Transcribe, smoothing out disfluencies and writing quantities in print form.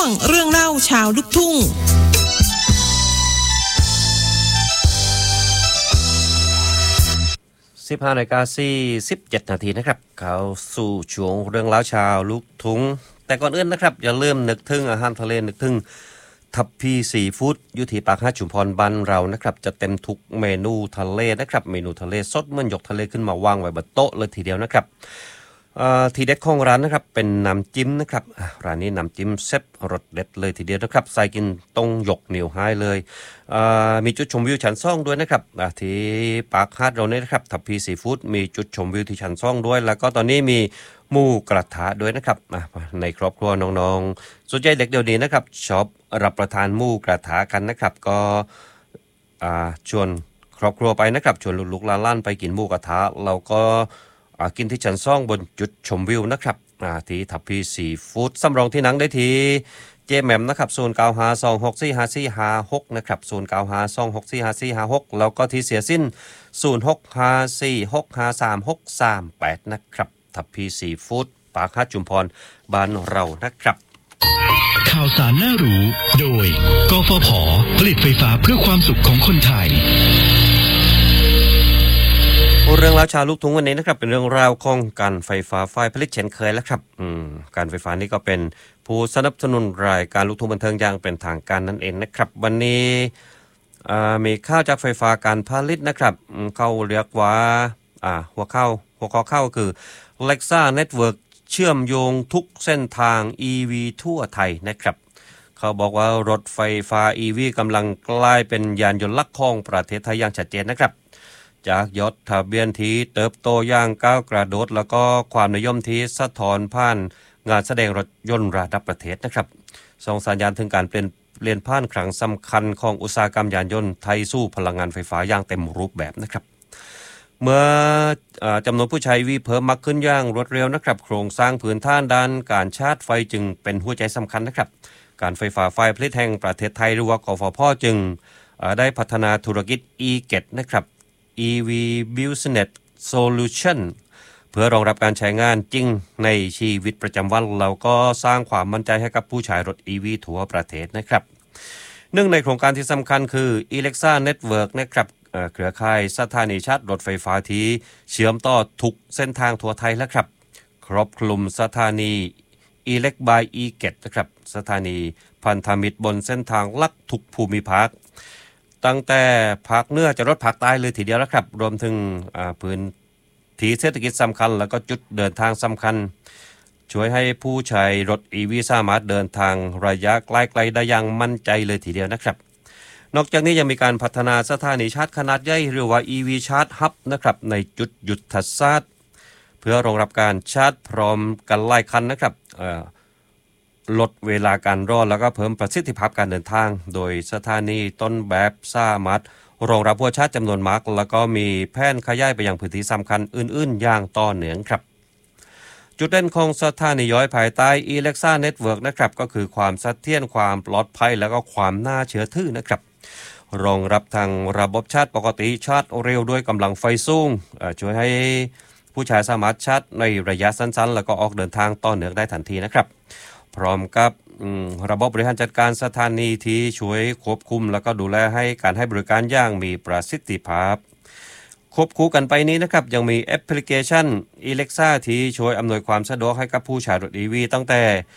วงเรื่องเล่าชาวลูกทุ่ง 15:47 นาทีนะครับเข้าสู่ช่วงเรื่องเล่าชาวลูกทุ่งแต่ก่อนอื่นนะครับอย่าลืมนึกถึงอาหารทะเลนึกถึงทับพีซีฟู้ดอยู่ที่ปากห้าชุมพรบ้านเรานะครับจะเต็มทุกเมนูทะเลนะครับเมนูทะเลสดเหมือนยกทะเลขึ้นมาวางไว้บนโต๊ะเลยทีเดียวนะครับทีเด็ดของร้านนะครับเป็นน้ำจิ้มนะครับร้านนี้น้ำจิ้มเซ็ตรสเด็ดเลยทีเดียวนะครับใส่กินต้องยกเหนียวหายเลยมีจุดชมวิวชั้น2ด้วยนะครับที่ปากฮาดเราเนี่ยนะครับทับพีซีฟู้ดมีจุดชมวิวที่ชั้น2ด้วยแล้วก็ตอนนี้มีหมูกระทะด้วยนะครับในครอบครัวน้องๆส่วนใหญ่เด็กเดี๋ยวนี้นะครับชอบรับประทานหมูกระทะกันนะครับก็ชวนครอบครัวไปนะครับชวนลูกๆหลานๆไปกินหมูกระทะเราก็กินที่ชั้น2บนจุดชมวิวนะครับที่ทับพีซีฟู้ดสำรองที่นั่งได้ที่เจแหม่มนะครับ0952645456นะครับ0952645456แล้วก็ที่เสียสิ้น0654653638นะครับทับพีซีฟู้ดปากฮัดจุมพรบ้านเรานะครับข่าวสารน่ารู้โดยกฟผ.ผลิตไฟฟ้าเพื่อความสุขของคนไทยเรื่องราวชาวลูกทุ่งวันนี้นะครับเป็นเรื่องราวของการไฟฟ้าฝ่ายผลิตเช่นเคยแล้วครับการไฟฟ้านี่ก็เป็นผู้สนับสนุนรายการลูกทุ่งบันเทิงอย่างเป็นทางการนั่นเองนะครับวันนี้มีข้าวจากไฟฟ้าการผลิตนะครับเขาเรียกว่าหัวข้อเข้าคือ Lexa Network เชื่อมโยงทุกเส้นทาง EV ทั่วไทยนะครับเขาบอกว่ารถไฟฟ้า EV กำลังกลายเป็นยานยนต์หลักของประเทศไทยอย่างชัดเจนนะครับจากยอดทะเบียนที่เติบโตอย่างก้าวกระโดดแล้วก็ความนิยมที่สะท้อนผ่านงานแสดงรถยนต์ระดับประเทศนะครับส่งสัญญาณถึงการเปลี่ยนผ่านครั้งสำคัญของอุตสาหกรรมยานยนต์ไทยสู่พลังงานไฟฟ้าอย่างเต็มรูปแบบนะครับเมื่อจำนวนผู้ใช้วีเพิ่มมากขึ้นอย่างรวดเร็วนะครับโครงสร้างพื้นฐานด้านการชาร์จไฟจึงเป็นหัวใจสำคัญนะครับการไฟฟ้าฝ่ายผลิตแห่งประเทศไทยหรือว่ากฟผ.จึงได้พัฒนาธุรกิจ e-get นะครับ EV Business Solution เพื่อรองรับการใช้งานจริงในชีวิตประจำวันแล้วก็สร้างความมั่นใจให้กับผู้ใช้รถ EV ทั่วประเทศนะครับหนึ่งในโครงการที่สำคัญคือ Lexa Network นะครับเครือข่ายสถานีชาร์จรถไฟฟ้าที่เชื่อมต่อทุกเส้นทางทั่วไทยแล้วครับครอบคลุมสถานี Elect by e-get นะครับสถานีพันธมิตรบนเส้นทางลักทุกภูมิภาคตั้งแต่ภาคเหนือจะรถภาคใต้เลยทีเดียวแล้วครับรวมถึงพื้นที่เศรษฐกิจสำคัญแล้วก็จุดเดินทางสำคัญช่วยให้ผู้ใช้รถ EV สามารถเดินทางระยะไกลๆได้อย่างมั่นใจเลยทีเดียวนะครับนอกจากนี้ยังมีการพัฒนาสถานีชาร์จขนาดใหญ่หรือว่า EV Charge Hub นะครับในจุดยุทธศาสตร์เพื่อรองรับการชาร์จพร้อมกันหลายคันนะครับลดเวลาการรอแล้วก็เพิ่มประสิทธิภาพการเดินทางโดยสถานีต้นแบบสามารถรองรับผู้ชาร์จจำนวนมากแล้วก็มีแผนขยายไปยังพื้นที่สำคัญอื่นๆอย่างต่อเนื่องครับจุดเด่นของสถานีย่อยภายใต้ Lexa Network นะครับก็คือความเสถียรความปลอดภัยแล้วก็ความน่าเชื่อถือนะครับรองรับทางระบบชาร์จปกติชาร์จเร็วด้วยกำลังไฟสูงช่วยให้ผู้ใช้สามารถชาร์จในระยะสั้นๆแล้วก็ออกเดินทางต่อเนื่องได้ทันทีนะครับพร้อมกับระบบบริหารจัดการสถานีที่ช่วยควบคุมแล้วก็ดูแลให้การให้บริการอย่างมีประสิทธิภาพควบคู่กันไปนี้นะครับยังมีแอปพลิเคชัน Alexa ที่ช่วยอำนวยความสะดวกให้กับผู้ใช้รถ EV ตั้งแต่